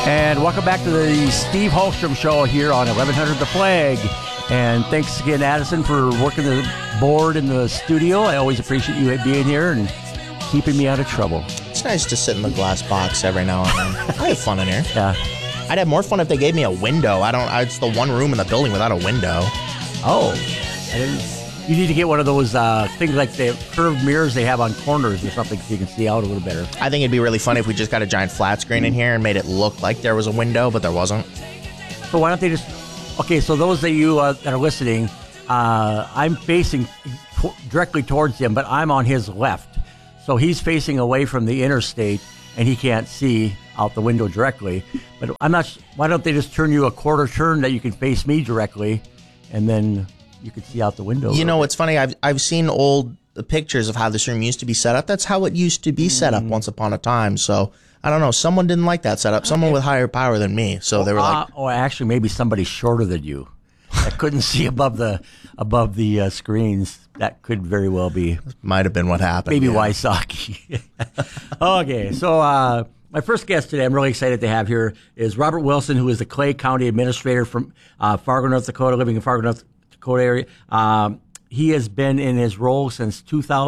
And welcome back to the Steve Hallstrom Show here on 1100 The Flag. And thanks again, Addison, for working the board in the studio. I always appreciate you being here and keeping me out of trouble. It's nice to sit in the glass box every now and then. I have fun in here. Yeah. I'd have more fun if they gave me a window. It's the one room in the building without a window. Oh, you need to get one of those things like the curved mirrors they have on corners or something so you can see out a little better. I think it'd be really funny if we just got a giant flat screen in here and made it look like there was a window, but there wasn't. So why don't they just... Okay, so those of you that are listening, I'm facing directly towards him, but I'm on his left. So he's facing away from the interstate, and he can't see out the window directly. But I'm not... Why don't they just turn you a quarter turn that you can face me directly, and then... you could see out the window. You know, it's funny. I've seen old pictures of how this room used to be set up. That's how it used to be set up once upon a time. So I don't know. Someone didn't like that setup. Someone with higher power than me. So they were like, "Oh, actually, maybe somebody shorter than you that couldn't see above the screens." That could very well be. Might have been what happened. Maybe Wysocki. Okay, so. My first guest today, I'm really excited to have here, is Robert Wilson, who is the Clay County Administrator from Fargo, North Dakota, living in Fargo, North Dakota area. He has been in his role since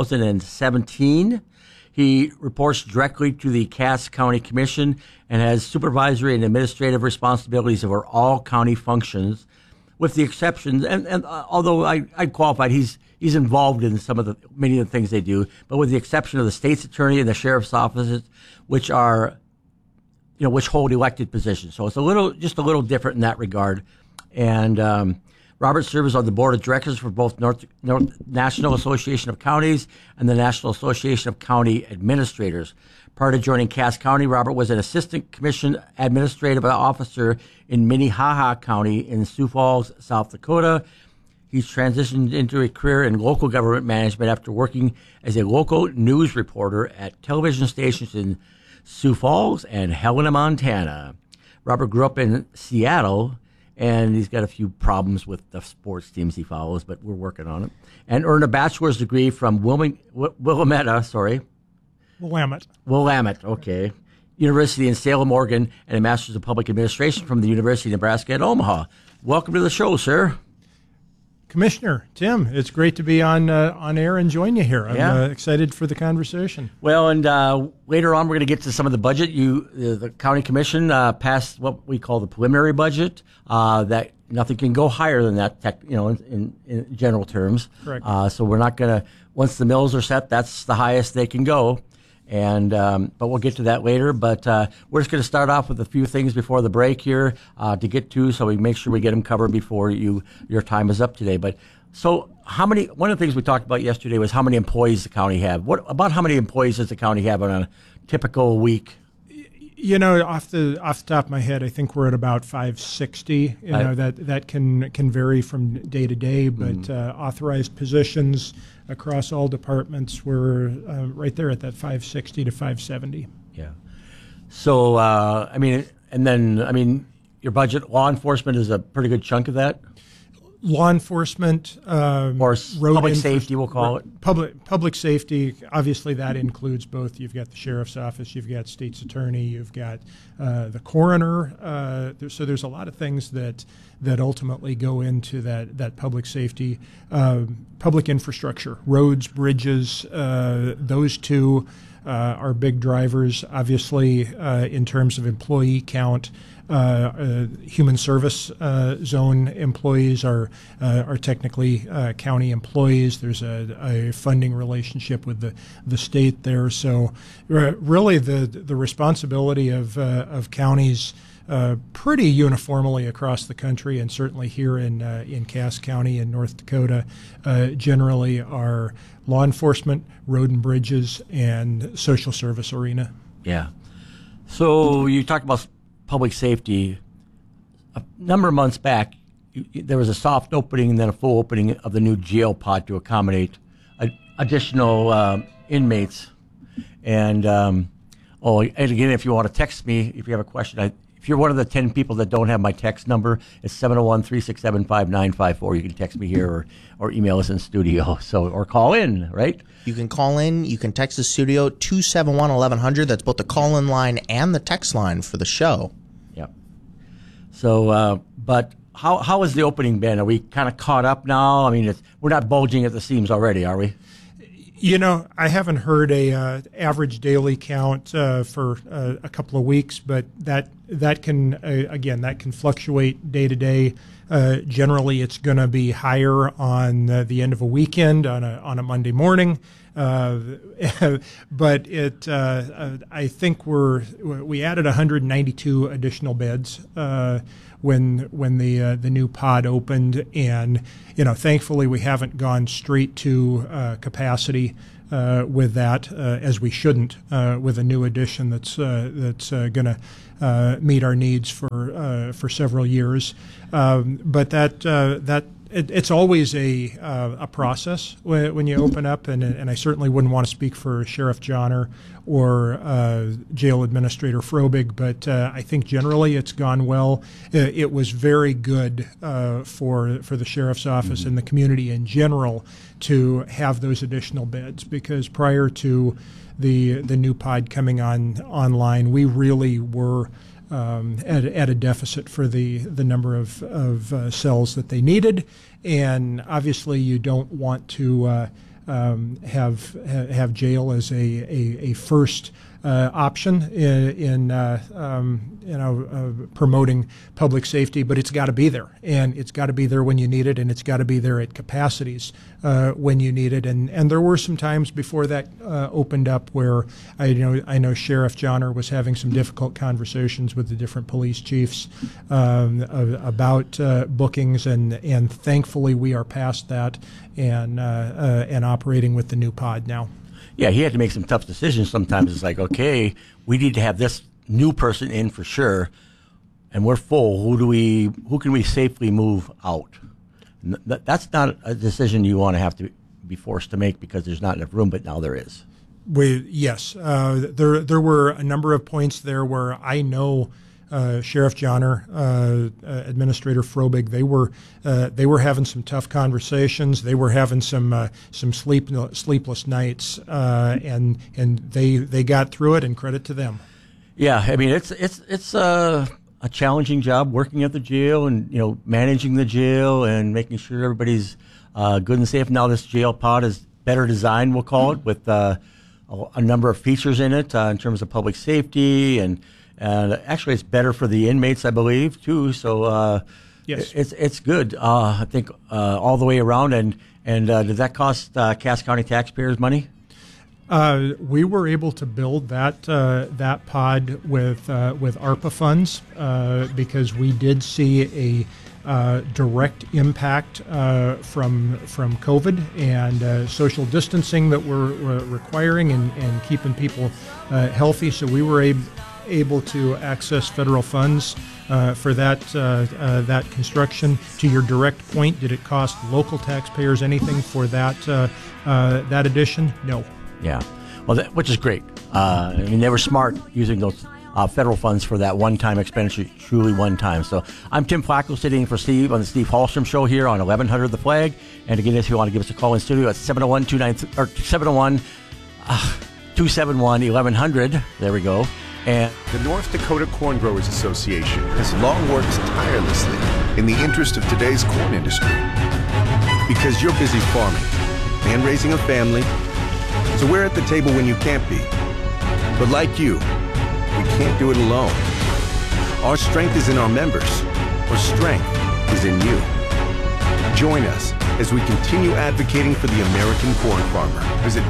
2017. He reports directly to the Cass County Commission and has supervisory and administrative responsibilities over all county functions, with the exceptions, and although I'd qualified, he's involved in many of the things they do, but with the exception of the state's attorney and the sheriff's offices, which are, which hold elected positions. So it's just a little different in that regard. And Robert serves on the board of directors for both North National Association of Counties and the National Association of County Administrators. Prior to joining Cass County, Robert was an assistant commission administrative officer in Minnehaha County in Sioux Falls, South Dakota. He's transitioned into a career in local government management after working as a local news reporter at television stations in Sioux Falls and Helena, Montana. Robert grew up in Seattle, and he's got a few problems with the sports teams he follows, but we're working on it. And earned a bachelor's degree from Willamette, okay. University in Salem, Oregon, and a master's of public administration from the University of Nebraska at Omaha. Welcome to the show, sir. Commissioner Tim, it's great to be on air and join you here. I'm excited for the conversation. Well, and later on, we're going to get to some of the budget. The county commission passed what we call the preliminary budget. That nothing can go higher than that, in general terms. Correct. So we're not going to. Once the mills are set, that's the highest they can go. And but we'll get to that later. But we're just going to start off with a few things before the break here to get to, so we make sure we get them covered before your time is up today. But so one of the things we talked about yesterday was how many employees the county have. About how many employees does the county have on a typical week? Off the top of my head, I think we're at about 560. That can vary from day to day, but authorized positions across all departments were right there at that 560 to 570. Yeah. So your budget, law enforcement is a pretty good chunk of that. Law enforcement, or public safety, we'll call it. Public safety, obviously that includes both. You've got the sheriff's office, you've got state's attorney, you've got the coroner. So there's a lot of things that ultimately go into that public safety. Public infrastructure, roads, bridges, those two are big drivers. Obviously, in terms of employee count, human service zone employees are technically county employees. There's a funding relationship with the state there. So really the responsibility of counties pretty uniformly across the country, and certainly here in Cass County in North Dakota, generally are law enforcement, road and bridges, and social service arena. Yeah. So you talked about public safety. A number of months back, there was a soft opening and then a full opening of the new jail pod to accommodate additional inmates. And again, if you want to text me, if you have a question, if you're one of the 10 people that don't have my text number, it's 701-367-5954. You can text me here or email us in studio. Or call in, right? You can call in. You can text the studio 271-1100. That's both the call-in line and the text line for the show. So, but how has the opening been? Are we kind of caught up now? I mean, we're not bulging at the seams already, are we? I haven't heard a average daily count for a couple of weeks, but that can fluctuate day to day. Generally, it's going to be higher on the end of a weekend on a Monday morning. But I think we added 192 additional beds when the new pod opened, and thankfully we haven't gone straight to capacity with that, as we shouldn't with a new addition that's going to meet our needs for several years. But it's always a process when you open up, and I certainly wouldn't want to speak for Sheriff Johner or Jail Administrator Frobig, but I think generally it's gone well. It was very good for the Sheriff's Office and the community in general to have those additional beds, because prior to the new pod coming online, we really were at a deficit for the number of cells that they needed, and obviously you don't want to have jail as a first option in promoting public safety, but it's got to be there, and it's got to be there when you need it, and it's got to be there at capacities when you need it. And there were some times before that opened up where I know Sheriff Johner was having some difficult conversations with the different police chiefs about bookings, and thankfully we are past that and operating with the new pod now. Yeah, he had to make some tough decisions. Sometimes it's like, okay, we need to have this new person in for sure, and we're full. Who can we safely move out? That's not a decision you want to have to be forced to make because there's not enough room, but now there is. Yes, there were a number of points there where I know Sheriff Johner, Administrator Frobig, they were having some tough conversations. They were having some sleepless nights, and they got through it, and credit to them. Yeah, I mean it's a challenging job working at the jail, and managing the jail and making sure everybody's good and safe. Now this jail pod is better designed, we'll call it, with a number of features in it in terms of public safety and actually, it's better for the inmates, I believe, too. So yes, it's good. I think all the way around. And did that cost Cass County taxpayers money? We were able to build that pod with ARPA funds because we did see a direct impact from COVID and social distancing that we're requiring and keeping people healthy. So we were able to access federal funds for that construction. To your direct point, did it cost local taxpayers anything for that addition? No. Yeah, well, which is great. I mean, they were smart using those federal funds for that one-time expenditure, truly one time. So I'm Tim Flacco, sitting in for Steve on the Steve Hallstrom Show here on 1100 The Flag. And again, if you want to give us a call in studio at 701-271-1100. There we go. And the North Dakota Corn Growers Association has long worked tirelessly in the interest of today's corn industry. Because you're busy farming and raising a family, so we're at the table when you can't be. But like you, we can't do it alone. Our strength is in our members. Our strength is in you. Join us as we continue advocating for the American corn farmer. Visit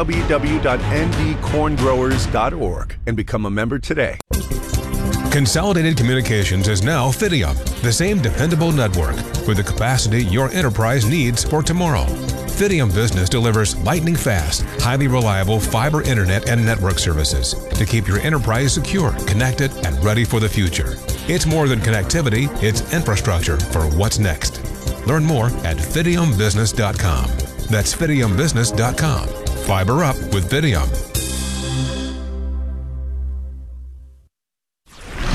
www.ndcorngrowers.org and become a member today. Consolidated Communications is now Fidium, the same dependable network with the capacity your enterprise needs for tomorrow. Fidium Business delivers lightning-fast, highly reliable fiber internet and network services to keep your enterprise secure, connected, and ready for the future. It's more than connectivity, it's infrastructure for what's next. Learn more at fidiumbusiness.com. That's fidiumbusiness.com. Fiber up with Fidium.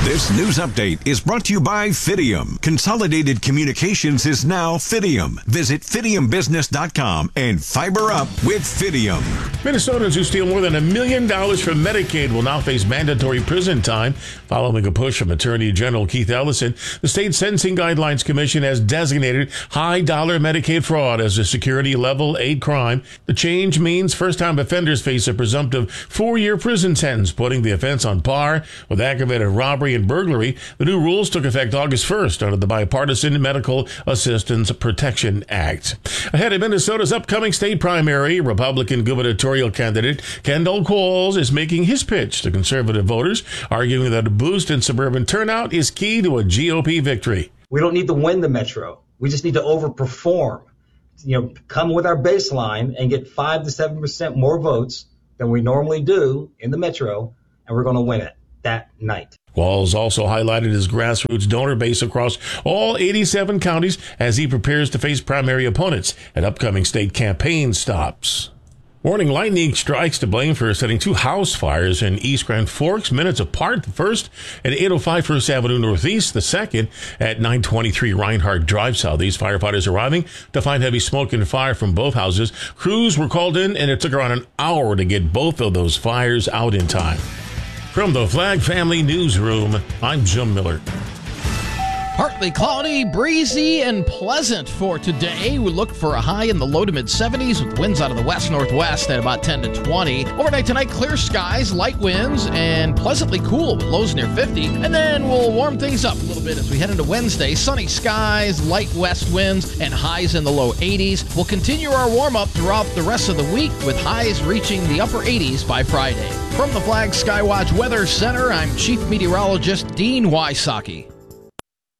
This news update is brought to you by Fidium. Consolidated Communications is now Fidium. Visit FidiumBusiness.com and fiber up with Fidium. Minnesotans who steal more than $1 million from Medicaid will now face mandatory prison time following a push from Attorney General Keith Ellison. The State Sentencing Guidelines Commission has designated high-dollar Medicaid fraud as a security level 8 crime. The change means first-time offenders face a presumptive 4-year prison sentence, putting the offense on par with aggravated robbery and burglary. The new rules took effect August 1st under the Bipartisan Medical Assistance Protection Act. Ahead of Minnesota's upcoming state primary, Republican gubernatorial candidate Kendall Qualls is making his pitch to conservative voters, arguing that a boost in suburban turnout is key to a GOP victory. We don't need to win the metro. We just need to overperform. Come with our baseline and get 5 to 7% more votes than we normally do in the metro, and we're going to win it that night. Qualls also highlighted his grassroots donor base across all 87 counties as he prepares to face primary opponents at upcoming state campaign stops. Warning lightning strikes to blame for setting 2 house fires in East Grand Forks minutes apart. The first at 805 First Avenue Northeast, the second at 923 Reinhardt Drive South. These firefighters arriving to find heavy smoke and fire from both houses. Crews were called in, and it took around an hour to get both of those fires out in time. From the Flag Family Newsroom, I'm Jim Miller. Partly cloudy, breezy, and pleasant for today. We look for a high in the low to mid-70s with winds out of the west-northwest at about 10 to 20. Overnight tonight, clear skies, light winds, and pleasantly cool with lows near 50. And then we'll warm things up a little bit as we head into Wednesday. Sunny skies, light west winds, and highs in the low 80s. We'll continue our warm-up throughout the rest of the week with highs reaching the upper 80s by Friday. From the Flag Skywatch Weather Center, I'm Chief Meteorologist Dean Wysocki.